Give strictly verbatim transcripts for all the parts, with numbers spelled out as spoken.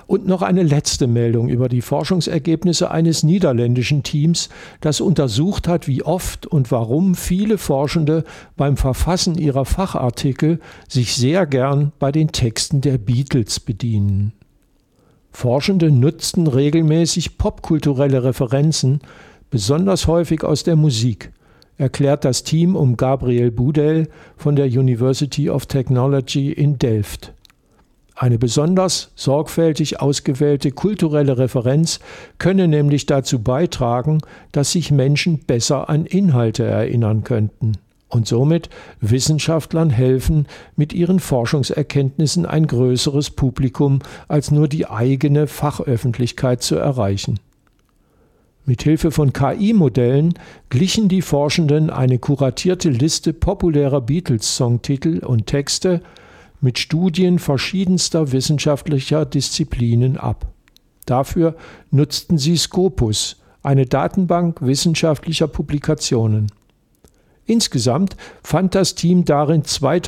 Und noch eine letzte Meldung über die Forschungsergebnisse eines niederländischen Teams, das untersucht hat, wie oft und warum viele Forschende beim Verfassen ihrer Fachartikel sich sehr gern bei den Texten der Beatles bedienen. Forschende nutzten regelmäßig popkulturelle Referenzen, besonders häufig aus der Musik, erklärt das Team um Gabriel Boudel von der University of Technology in Delft. Eine besonders sorgfältig ausgewählte kulturelle Referenz könne nämlich dazu beitragen, dass sich Menschen besser an Inhalte erinnern könnten und somit Wissenschaftlern helfen, mit ihren Forschungserkenntnissen ein größeres Publikum als nur die eigene Fachöffentlichkeit zu erreichen. Mithilfe von K I-Modellen glichen die Forschenden eine kuratierte Liste populärer Beatles-Songtitel und Texte mit Studien verschiedenster wissenschaftlicher Disziplinen ab. Dafür nutzten sie Scopus, eine Datenbank wissenschaftlicher Publikationen. Insgesamt fand das Team darin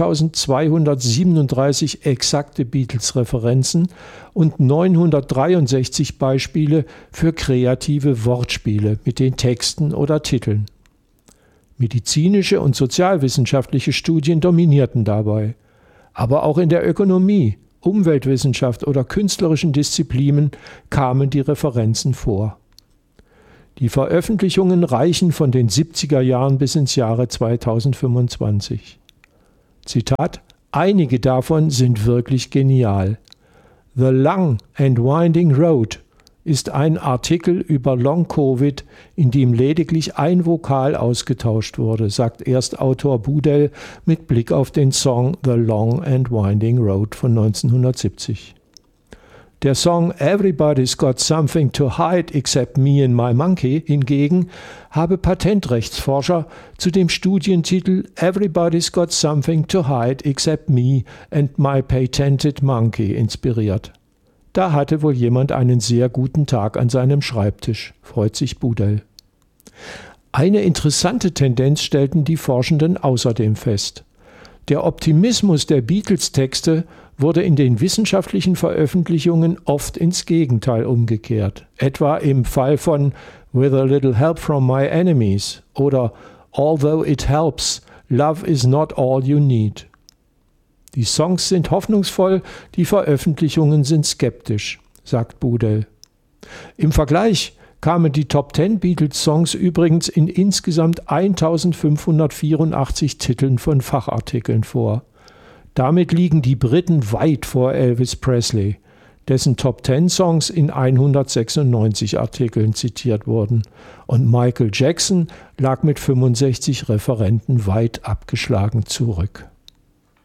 zweitausendzweihundertsiebenunddreißig exakte Beatles-Referenzen und neunhundertdreiundsechzig Beispiele für kreative Wortspiele mit den Texten oder Titeln. Medizinische und sozialwissenschaftliche Studien dominierten dabei. Aber auch in der Ökonomie, Umweltwissenschaft oder künstlerischen Disziplinen kamen die Referenzen vor. Die Veröffentlichungen reichen von den siebziger Jahren bis ins Jahre zweitausendfünfundzwanzig. Zitat: Einige davon sind wirklich genial. The Long and Winding Road ist ein Artikel über Long-Covid, in dem lediglich ein Vokal ausgetauscht wurde, sagt Erstautor Boudel mit Blick auf den Song The Long and Winding Road von neunzehnhundertsiebzig. Der Song Everybody's Got Something to Hide Except Me and My Monkey hingegen habe Patentrechtsforscher zu dem Studientitel Everybody's Got Something to Hide Except Me and My Patented Monkey inspiriert. Da hatte wohl jemand einen sehr guten Tag an seinem Schreibtisch, freut sich Boudel. Eine interessante Tendenz stellten die Forschenden außerdem fest. Der Optimismus der Beatles-Texte wurde in den wissenschaftlichen Veröffentlichungen oft ins Gegenteil umgekehrt, etwa im Fall von With a Little Help from My Enemies oder Although It Helps, Love is Not All You Need. Die Songs sind hoffnungsvoll, die Veröffentlichungen sind skeptisch, sagt Boudel. Im Vergleich kamen die Top Ten Beatles-Songs übrigens in insgesamt eintausendfünfhundertvierundachtzig Titeln von Fachartikeln vor. Damit liegen die Briten weit vor Elvis Presley, dessen Top Ten Songs in hundertsechsundneunzig Artikeln zitiert wurden, und Michael Jackson lag mit fünfundsechzig Referenten weit abgeschlagen zurück.